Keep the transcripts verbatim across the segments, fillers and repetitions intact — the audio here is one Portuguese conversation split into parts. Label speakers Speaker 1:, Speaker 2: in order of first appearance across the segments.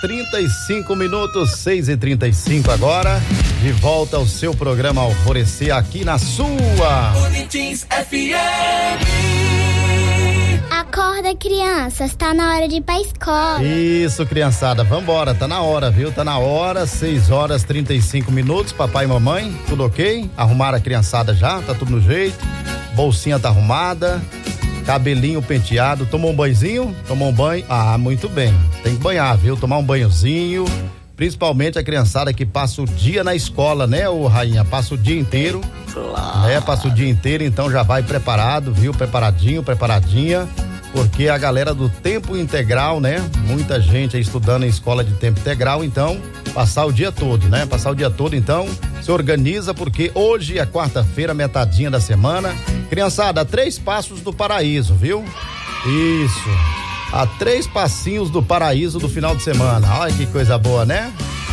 Speaker 1: trinta e cinco minutos, seis e trinta e cinco agora. De volta ao seu programa Alvorecer aqui na sua
Speaker 2: Unitins F M.
Speaker 3: Acorda, crianças, tá na hora de ir pra escola.
Speaker 1: Isso, criançada, vambora, tá na hora, viu? Tá na hora, seis horas trinta e cinco minutos, papai e mamãe, tudo ok? Arrumaram a criançada já, tá tudo no jeito, bolsinha tá arrumada, cabelinho penteado, tomou um banhozinho? Tomou um banho? Ah, muito bem, tem que banhar, viu? Tomar um banhozinho, principalmente a criançada que passa o dia na escola, né, ô rainha? Passa o dia inteiro, claro. Né? Passa o dia inteiro, então já vai preparado, viu? Preparadinho, preparadinha, porque a galera do tempo integral, né? Muita gente aí estudando em escola de tempo integral, então passar o dia todo, né? Passar o dia todo, então se organiza, porque hoje é quarta-feira, metadinha da semana. Criançada, três passos do paraíso, viu? Isso. A três passinhos do paraíso do final de semana. Olha que coisa boa, né?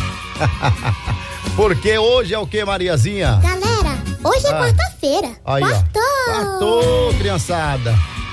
Speaker 1: Porque hoje é o que, Mariazinha?
Speaker 3: Galera, hoje é ah. quarta-feira.
Speaker 1: Aí,
Speaker 3: Quartou!
Speaker 1: Ó. Quartou, criançada.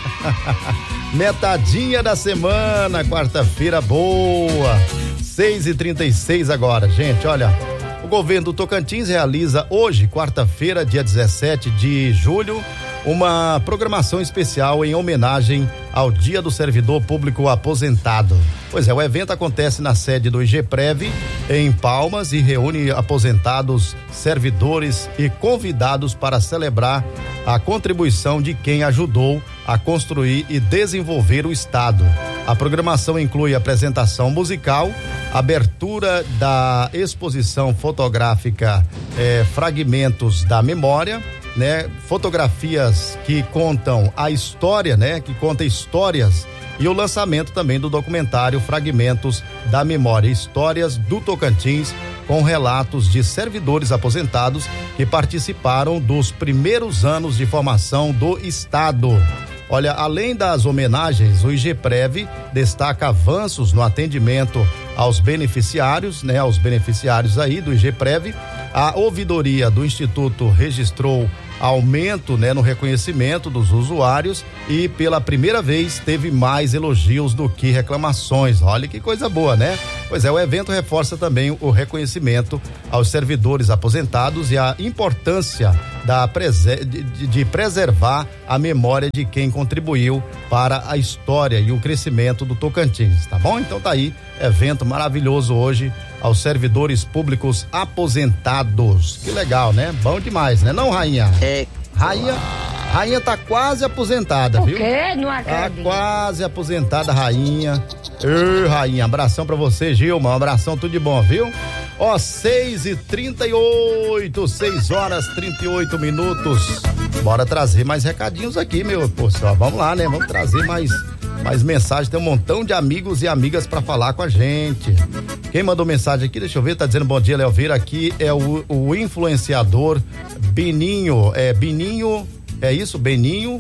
Speaker 1: Metadinha da semana, quarta-feira boa. seis e trinta e seis agora, gente, olha. O governo do Tocantins realiza hoje, quarta-feira, dia dezessete de julho, uma programação especial em homenagem ao Dia do Servidor Público Aposentado. Pois é, o evento acontece na sede do IGPREV, em Palmas, e reúne aposentados, servidores e convidados para celebrar a contribuição de quem ajudou a construir e desenvolver o Estado. A programação inclui apresentação musical, abertura da exposição fotográfica eh, Fragmentos da Memória, né? Fotografias que contam a história, né? Que conta histórias, e o lançamento também do documentário Fragmentos da Memória, Histórias do Tocantins, com relatos de servidores aposentados que participaram dos primeiros anos de formação do Estado. Olha, além das homenagens, o IGPREV destaca avanços no atendimento aos beneficiários, né? Aos beneficiários aí do IGPREV. A ouvidoria do Instituto registrou aumento, né, no reconhecimento dos usuários e pela primeira vez teve mais elogios do que reclamações. Olha que coisa boa, né? Pois é, o evento reforça também o reconhecimento aos servidores aposentados e a importância da prese- de, de preservar a memória de quem contribuiu para a história e o crescimento do Tocantins, tá bom? Então tá aí, evento maravilhoso hoje aos servidores públicos aposentados. Que legal, né? Bom demais, né? Não, rainha?
Speaker 4: É.
Speaker 1: Rainha, rainha tá quase aposentada, viu?
Speaker 4: O quê? Não
Speaker 1: Tá
Speaker 4: acredito.
Speaker 1: quase aposentada, rainha. Ei, rainha, abração pra você, Gilma, um abração, tudo de bom, viu? Ó, seis e trinta e oito, seis horas trinta e oito minutos. Bora trazer mais recadinhos aqui, meu pessoal. Vamos lá, né? Vamos trazer mais mais mensagens. Tem um montão de amigos e amigas pra falar com a gente. Quem mandou mensagem aqui, deixa eu ver, tá dizendo bom dia, Léo Vieira. Aqui é o, o influenciador Bininho, é Bininho, é isso? Beninho,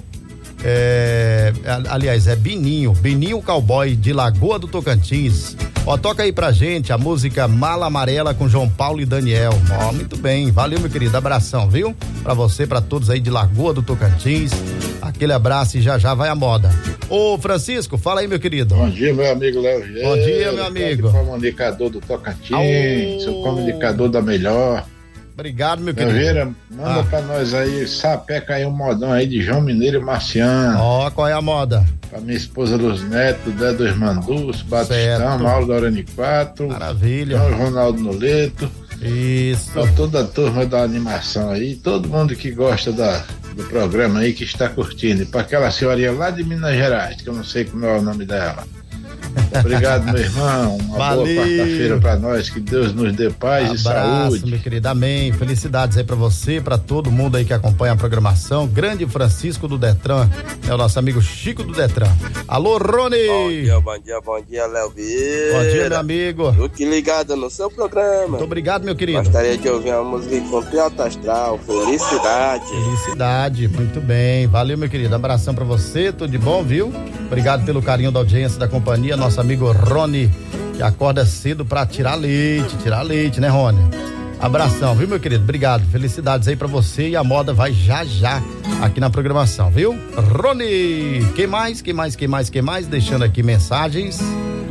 Speaker 1: é, aliás, é Bininho, Bininho Cowboy de Lagoa do Tocantins. Ó, toca aí pra gente a música Mala Amarela com João Paulo e Daniel. Ó, muito bem, valeu, meu querido, abração, viu? Pra você, pra todos aí de Lagoa do Tocantins, aquele abraço e já já vai a moda. Ô, Francisco, fala aí, meu querido.
Speaker 5: Bom dia, meu amigo Léo Vieira.
Speaker 1: Bom dia, meu amigo.
Speaker 5: Comunicador do Tocantins, sou comunicador da melhor.
Speaker 1: Obrigado, meu
Speaker 5: Léo
Speaker 1: querido.
Speaker 5: Vieira, manda ah. pra nós aí, sapeca aí um modão aí de João Mineiro e Marciano.
Speaker 1: Ó, qual é a moda?
Speaker 5: Pra minha esposa Luz Neto, Dé dos Mandus, Batistão, Mauro da Orani quatro.
Speaker 1: Maravilha.
Speaker 5: João Ronaldo Noleto.
Speaker 1: Isso.
Speaker 5: Pra toda a turma da animação aí, todo mundo que gosta da, do programa aí, que está curtindo. E pra aquela senhorinha lá de Minas Gerais, que eu não sei como é o nome dela. Obrigado, meu irmão. Uma
Speaker 1: Valeu.
Speaker 5: boa quarta-feira pra nós. Que Deus nos dê paz
Speaker 1: Abraço,
Speaker 5: e saúde.
Speaker 1: meu querido. Amém. Felicidades aí pra você, pra todo mundo aí que acompanha a programação. Grande Francisco do Detran, é o nosso amigo Chico do Detran. Alô, Rony.
Speaker 6: Bom dia, bom dia, bom dia, Léo Vieira.
Speaker 1: Bom dia, meu amigo.
Speaker 6: Fique ligado no seu programa.
Speaker 1: Muito obrigado, meu querido.
Speaker 6: Gostaria de ouvir uma música com Piota Astral, Felicidade.
Speaker 1: Felicidade, muito bem. Valeu, meu querido. Abração pra você, tudo de bom, viu? Obrigado pelo carinho da audiência da companhia, nosso amigo Rony, que acorda cedo pra tirar leite, tirar leite, né, Rony? Abração, viu, meu querido? Obrigado. Felicidades aí pra você, e a moda vai já já aqui na programação, viu? Rony, quem mais? Quem mais? Quem mais? Quem mais? Deixando aqui mensagens.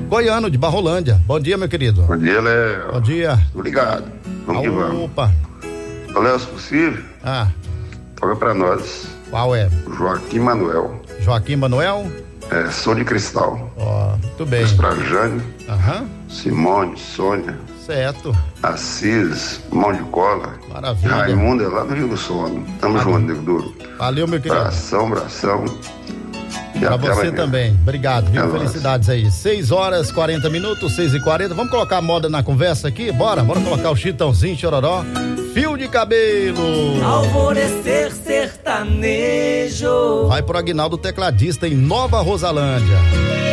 Speaker 1: Goiano, de Barrolândia. Bom dia, meu querido.
Speaker 4: Bom dia, Léo.
Speaker 1: Bom dia.
Speaker 4: Obrigado. Vamos que vamos.
Speaker 1: Opa.
Speaker 4: Ô, Léo, se possível,
Speaker 1: Ah,
Speaker 4: toca pra nós.
Speaker 1: qual é?
Speaker 4: Joaquim Manuel.
Speaker 1: Joaquim Manuel?
Speaker 4: É, Sou de Cristal.
Speaker 1: Ó, muito bem.
Speaker 4: Pra Jane,
Speaker 1: Aham,
Speaker 4: Simone, Sônia,
Speaker 1: certo.
Speaker 4: Assis, Mão de Cola.
Speaker 1: Maravilha.
Speaker 4: Raimundo é lá do Rio do Sono. Tamo junto, nego duro.
Speaker 1: Valeu, meu querido.
Speaker 4: Abração, abração. E
Speaker 1: Pra
Speaker 4: até
Speaker 1: você
Speaker 4: amanhã.
Speaker 1: também. Obrigado, viu?
Speaker 4: É
Speaker 1: Felicidades aí. seis horas, quarenta minutos, seis e quarenta. Vamos colocar a moda na conversa aqui? Bora, bora colocar o Chitãozinho, Chororó. Fio de cabelo.
Speaker 2: Alvorecer sertanejo.
Speaker 1: Vai pro Aguinaldo Tecladista em Nova Rosalândia.